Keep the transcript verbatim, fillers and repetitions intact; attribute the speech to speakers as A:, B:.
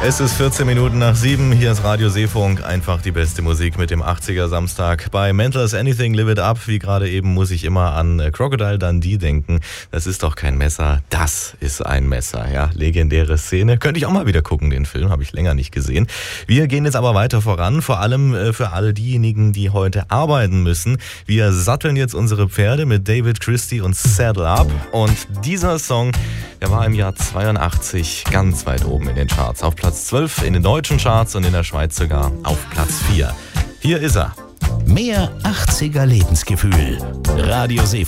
A: Es ist vierzehn Minuten nach sieben, hier ist Radio Seefunk, einfach die beste Musik mit dem achtziger Samstag. Bei Mental as Anything, Live It Up, wie gerade eben, muss ich immer an Crocodile Dundee denken. Das ist doch kein Messer, das ist ein Messer, ja, legendäre Szene. Könnte ich auch mal wieder gucken, den Film, habe ich länger nicht gesehen. Wir gehen jetzt aber weiter voran, vor allem für alle diejenigen, die heute arbeiten müssen. Wir satteln jetzt unsere Pferde mit David Christie und Saddle Up, und dieser Song, der war im Jahr zweiundachtzig ganz weit oben in den Charts, auf Platz zwölf in den deutschen Charts und in der Schweiz sogar auf Platz vier. Hier ist er.
B: Mehr achtziger Lebensgefühl. Radio Seefunk.